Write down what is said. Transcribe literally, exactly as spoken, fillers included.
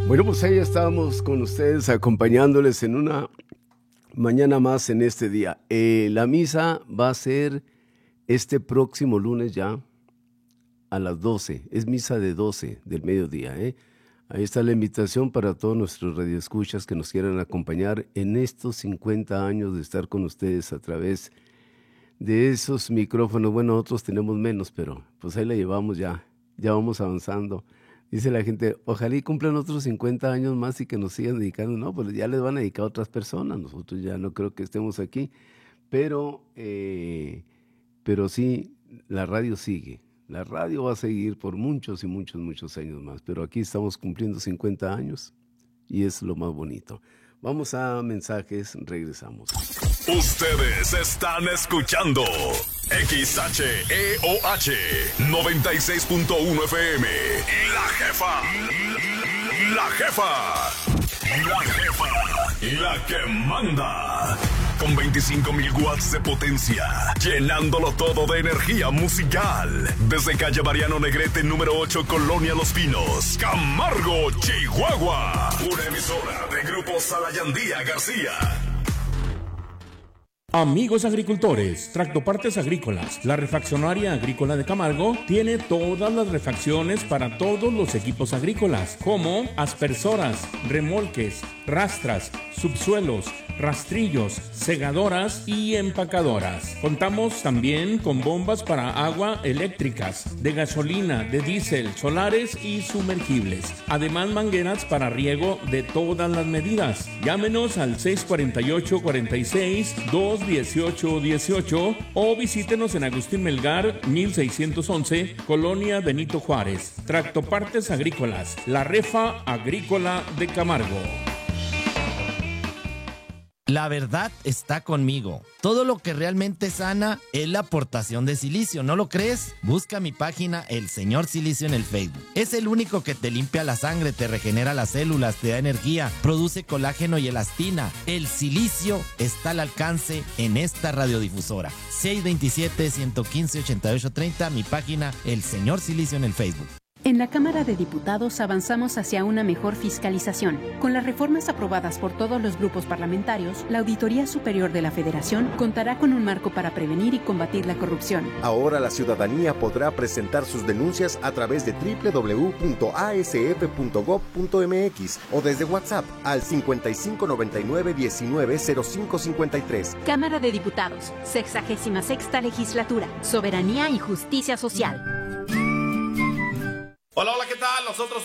Bueno, pues ahí estamos con ustedes acompañándoles en una mañana más en este día. Eh, la misa va a ser este próximo lunes ya a las doce. Es misa de doce del mediodía. ¿eh? Ahí está la invitación para todos nuestros radioescuchas que nos quieran acompañar en estos cincuenta años de estar con ustedes a través de esos micrófonos. Bueno, otros tenemos menos, pero pues ahí la llevamos ya. Ya vamos avanzando. Dice la gente, ojalá y cumplan otros cincuenta años más y que nos sigan dedicando. No, pues ya les van a dedicar a otras personas. Nosotros ya no creo que estemos aquí. Pero, eh, pero sí, la radio sigue. La radio va a seguir por muchos y muchos, muchos años más. Pero aquí estamos cumpliendo cincuenta años y es lo más bonito. Vamos a mensajes, regresamos. Ustedes están escuchando X H E O H noventa y seis punto uno F M. La jefa. La jefa. La jefa. La que manda. Con veinticinco mil watts de potencia, llenándolo todo de energía musical. Desde calle Mariano Negrete, número ocho, Colonia Los Pinos, Camargo, Chihuahua. Una emisora de Grupo Salayandía García. Amigos agricultores, Tractopartes Agrícolas, la refaccionaria agrícola de Camargo tiene todas las refacciones para todos los equipos agrícolas, como aspersoras, remolques, rastras, subsuelos, rastrillos, segadoras y empacadoras. Contamos también con bombas para agua eléctricas, de gasolina, de diésel, solares y sumergibles. Además, mangueras para riego de todas las medidas. Llámenos al seis cuatro ocho, cuatro seis, dos dieciocho dieciocho o visítenos en Agustín Melgar mil seiscientos once, Colonia Benito Juárez. Tractopartes Agrícolas, la refa agrícola de Camargo. La verdad está conmigo. Todo lo que realmente sana es la aportación de silicio. ¿No lo crees? Busca mi página El Señor Silicio en el Facebook. Es el único que te limpia la sangre, te regenera las células, te da energía, produce colágeno y elastina. El silicio está al alcance en esta radiodifusora. seis dos siete, uno uno cinco, ocho ocho tres cero, mi página El Señor Silicio en el Facebook. En la Cámara de Diputados avanzamos hacia una mejor fiscalización. Con las reformas aprobadas por todos los grupos parlamentarios, la Auditoría Superior de la Federación contará con un marco para prevenir y combatir la corrupción. Ahora la ciudadanía podrá presentar sus denuncias a través de doble u doble u doble u punto a s f punto gob punto m x o desde WhatsApp al cincuenta y cinco noventa y nueve diecinueve cero cinco cincuenta y tres. Cámara de Diputados, sexagésima sexta legislatura, soberanía y justicia social. Hola, hola, ¿qué tal? Nosotros